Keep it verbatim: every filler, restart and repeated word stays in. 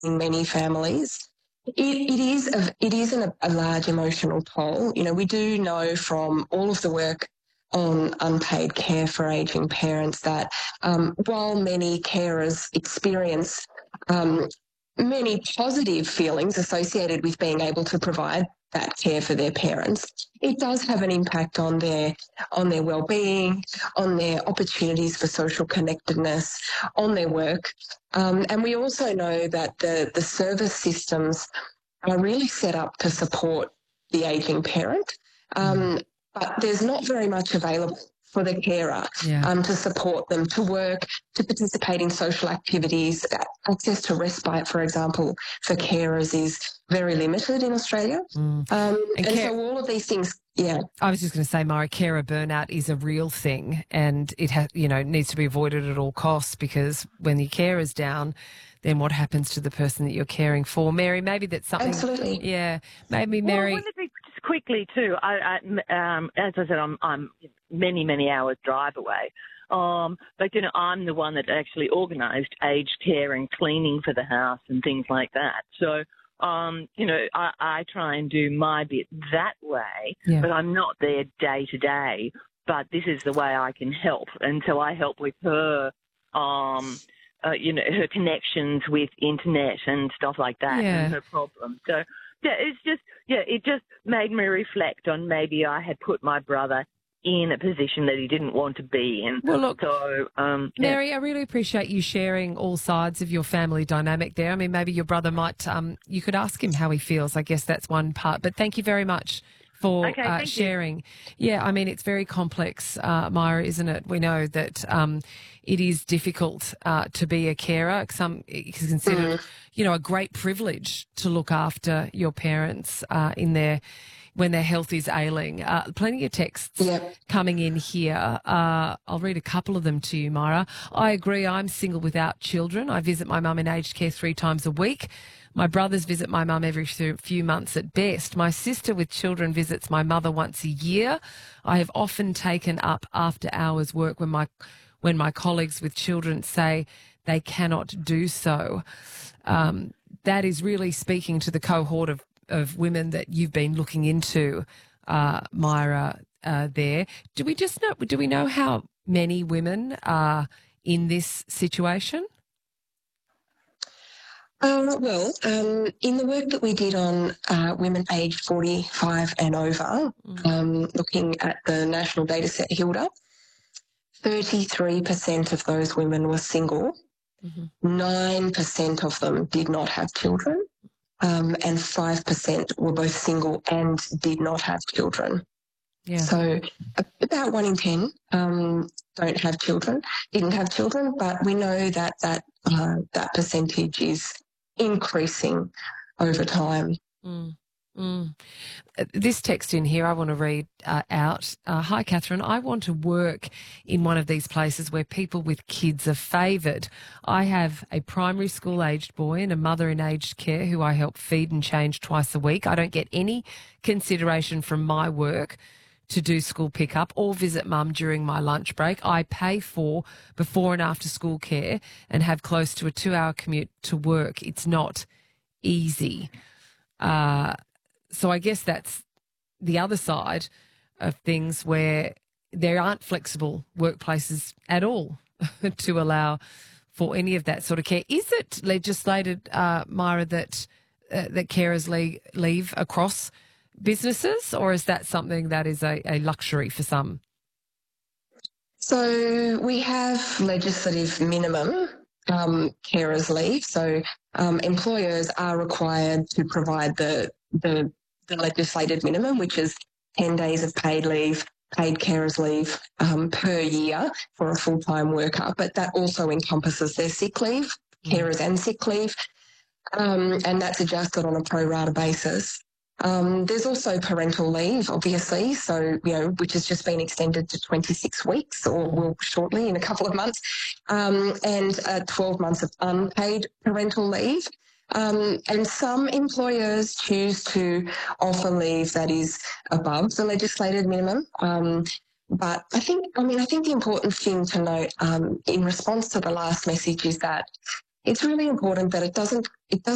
many families. It, it is a, it is an, a large emotional toll. You know, we do know from all of the work on unpaid care for ageing parents that um, while many carers experience um, many positive feelings associated with being able to provide that care for their parents, it does have an impact on their on their well-being, on their opportunities for social connectedness, on their work. Um, and we also know that the, the service systems are really set up to support the ageing parent, um, but there's not very much available for the carer Yeah. um, to support them, to work, to participate in social activities. Access to respite, for example, for carers is very limited in Australia. Mm. Um, And and care- so all of these things, yeah. I was just going to say, Mara, carer burnout is a real thing, and it ha- you know needs to be avoided at all costs, because when your care is down, then what happens to the person that you're caring for? Mary, maybe that's something. Absolutely. Yeah, maybe Well, Mary. wouldn't it be just quickly too? I, I um, as I said, I'm I'm many many hours drive away. Um, but you know, I'm the one that actually organised aged care and cleaning for the house and things like that. So. Um, you know, I, I try and do my bit that way, Yeah. but I'm not there day to day. But this is the way I can help, and so I help with her, um, uh, you know, her connections with internet and stuff like that, Yeah. and her problems. So yeah, it's just yeah, it just made me reflect on maybe I had put my brother in a position that he didn't want to be in. Well, look, so, um, yeah. Mary, I really appreciate you sharing all sides of your family dynamic there. I mean, maybe your brother might, um, you could ask him how he feels. I guess that's one part. But thank you very much for Okay, uh, thank you. sharing. Yeah, I mean, it's very complex, uh, Myra, isn't it? We know that um, it is difficult uh, to be a carer. Some it's considered, Mm. you know, a great privilege to look after your parents uh, in their when their health is ailing. Uh, plenty of texts Yep. coming in here. Uh, I'll read a couple of them to you, Myra. I agree. I'm single without children. I visit my mum in aged care three times a week. My brothers visit my mum every few months at best. My sister with children visits my mother once a year. I have often taken up after hours work when my when my colleagues with children say they cannot do so. Um, that is really speaking to the cohort of of women that you've been looking into, uh, Myra, uh, there. Do we just know, do we know how many women are in this situation? Uh, well, um, in the work that we did on uh, women aged forty-five and over, Mm. um, looking at the national data set, Hilda, thirty-three percent of those women were single, Mm-hmm. nine percent of them did not have children, um, and five percent were both single and did not have children. Yeah. So about one in ten um, don't have children, didn't have children, but we know that that, uh, that percentage is increasing over time. Mm. Mm. Uh, This text in here I want to read uh, out. Uh, Hi, Catherine. I want to work in one of these places where people with kids are favoured. I have a primary school aged boy and a mother in aged care who I help feed and change twice a week. I don't get any consideration from my work to do school pickup or visit mum during my lunch break. I pay for before and after school care and have close to a two hour commute to work. It's not easy. Uh, so I guess that's the other side of things where there aren't flexible workplaces at all to allow for any of that sort of care. Is it legislated, uh, Myra, that uh, that carers leave, leave across businesses, or is that something that is a, a luxury for some? So we have legislative minimum um, carers leave. So um, employers are required to provide the, the the legislated minimum, which is ten days of paid leave, paid carers leave um, per year for a full-time worker. But that also encompasses their sick leave, carers and sick leave, um, and that's adjusted on a pro rata basis. Um, there's also parental leave, obviously, so, you know, which has just been extended to twenty-six weeks or will shortly in a couple of months, um, and uh, twelve months of unpaid parental leave. Um, and some employers choose to offer leave that is above the legislated minimum. Um, but I think, I mean, I think the important thing to note um, in response to the last message is that it's really important that it doesn't, it doesn't